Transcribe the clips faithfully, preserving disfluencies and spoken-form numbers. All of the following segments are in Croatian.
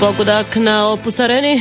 pogodak na Opus Areni?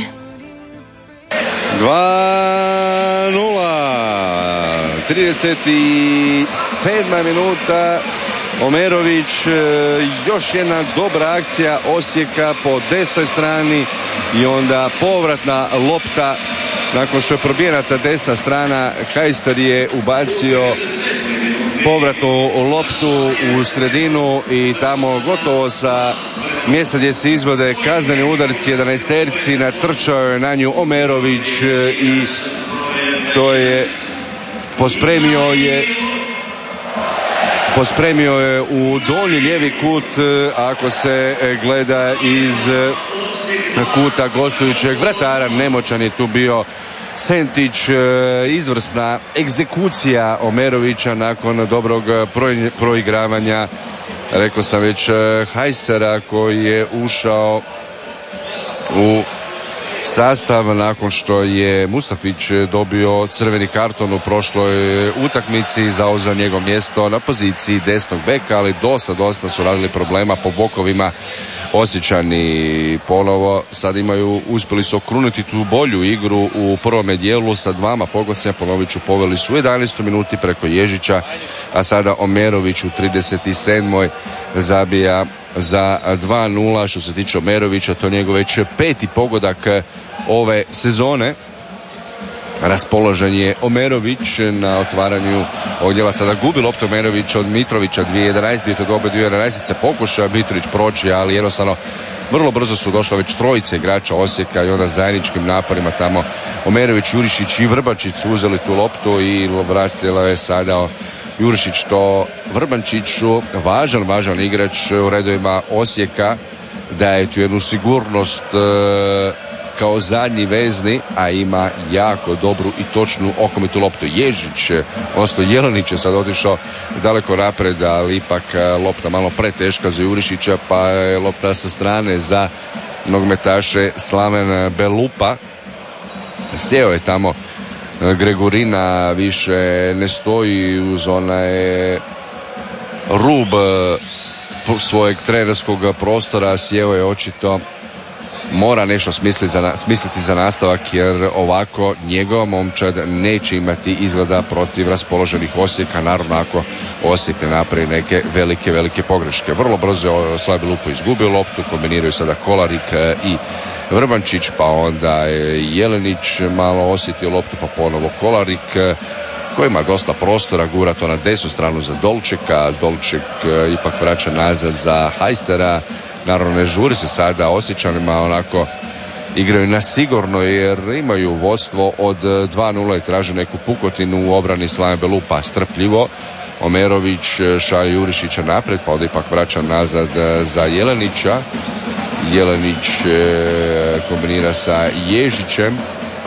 dva nula. trideset sedma minuta. Omerović, još jedna dobra akcija Osijeka po desnoj strani i onda povratna lopta. Nakon što je probijena ta desna strana, Heister je ubacio povratnu loptu u sredinu i tamo gotovo sa mjesta gdje se izvode kazneni udarci jedanaesterci natrčao je na nju Omerović i to je pospremio je pospremio je u donji lijevi kut, ako se gleda iz kuta gostujućeg vratara. Nemoćan je tu bio Sentić. Izvrsna egzekucija Omerovića nakon dobrog proigravanja, rekao sam već, Heistera koji je ušao u sastav nakon što je Mustafić dobio crveni karton u prošloj utakmici i zauzeo njegovo mjesto na poziciji desnog beka, ali dosta, dosta su radili problema po bokovima Osječani. Ponovo sad imaju, uspjeli su okruniti tu bolju igru u prvome dijelu sa dvama pogodcima. Ponovit ću, poveli su u jedanaestoj minuti preko Ježića, a sada Omerović u trideset sedmoj zabija za dva nula. Što se tiče Omerovića, to je njegov već peti pogodak ove sezone. Raspoložen je Omerović na otvaranju ovog dijela. Sada gubi loptu Omerović od Mitrovića. dvije jedanaest, bio to dobe dvije jedanaest, se pokuša Mitrović proći, ali jednostavno vrlo brzo su došla već trojice igrača Osijeka i onda zajedničkim naporima tamo Omerović, Jurišić i Vrbančić su uzeli tu loptu i vratila je sada Jurišić to Vrbančiću. Važan, važan igrač u redovima Osijeka, daje tu jednu sigurnost e, kao zadnji vezni, a ima jako dobru i točnu okomitu loptu. Ježić, odnosno Jelenić je sad otišao daleko napred, ali ipak lopta malo preteška za Jurišića, pa je lopta sa strane za nogometaše Slaven Belupa. Sjeo je tamo Gregorina, više ne stoji uz onaj rub svojeg trenerskog prostora, sjeo je očito, mora nešto smisliti za, smisliti za nastavak, jer ovako njegova momčad neće imati izgleda protiv raspoloženih Osijeka, naravno ako Osijek ne napravi neke velike, velike pogreške. Vrlo brzo Slaven Belupo izgubio loptu, kombiniraju sada Kolarik i Vrbančić, pa onda je Jelenić malo osjetio loptu, pa ponovo Kolarik koji ima dosta prostora, gura to na desnu stranu za Dolčeka. Dolček ipak vraća nazad za Heistera. Naravno ne žuri se sada Osječanima, onako igraju na sigurno jer imaju vodstvo od dva nula i traže neku pukotinu u obrani Slaven Belupa. Strpljivo Omerović šalje Jurišića naprijed, pa onda ipak vraća nazad za Jelenića. Jelenić kombinira sa Ježićem.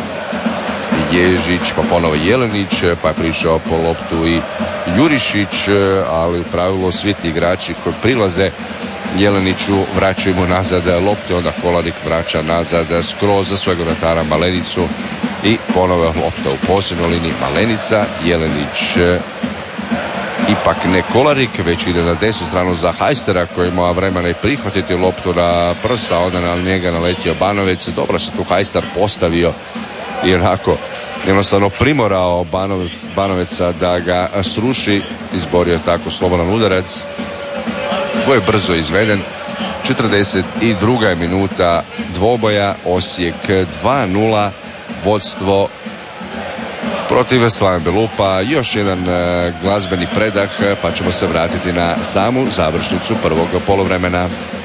Ježić, pa ponovo Jelenić, pa je prišao po loptu i Jurišić, ali u pravilu svi ti igrači koji prilaze Jeleniću vraćaju mu nazad lopte, onda Kolarik vraća nazad skroz za svojeg vratara Malenicu i ponovo lopta u posljednjoj liniji Malenica. Jelenić ipak ne Kolarik, već ide na desnu stranu za Heistera koji ima vremena i prihvatiti loptu na prsa, onda na njega naletio Banovec. Dobro se tu Heister postavio i onako jednostavno primorao Banovec, Banoveca da ga sruši. Izborio je tako slobodan udarac koji je brzo izveden. četrdeset druga minuta dvoboja, Osijek dva nula, vodstvo protiv Slaven Belupa. Još jedan glazbeni predah, pa ćemo se vratiti na samu završnicu prvog poluvremena.